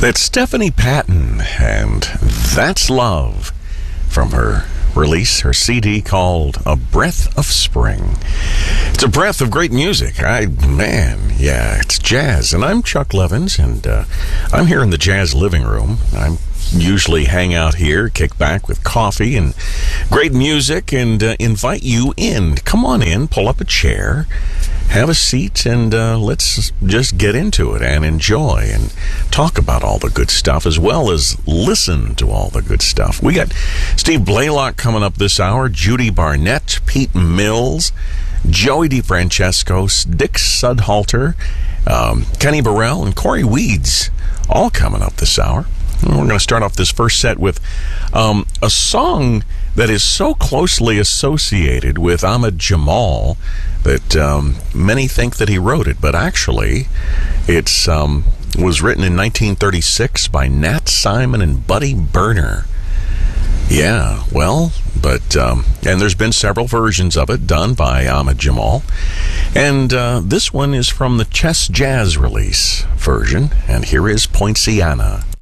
That's Stephanie Patton, and That's Love, from her release, her CD called A Breath of Spring. It's a breath of great music. It's jazz. And I'm Chuck Levins, and I'm here in the Jazz Living Room. I'm usually hang out here, kick back with coffee and great music, and invite you in. Come on in, pull up a chair, have a seat, and let's just get into it and enjoy and talk about all the good stuff, as well as listen to all the good stuff. We got Steve Blaylock coming up this hour, Judy Barnett, Pete Mills, Joey DeFrancesco, Dick Sudhalter, Kenny Burrell, and Corey Weeds, all coming up this hour. And we're going to start off this first set with a song that is so closely associated with Ahmad Jamal that many think that he wrote it, but actually it's was written in 1936 by Nat Simon and Buddy Berner. Yeah, well, but and there's been several versions of it done by Ahmad Jamal, and this one is from the Chess Jazz release version, and here is Poinciana.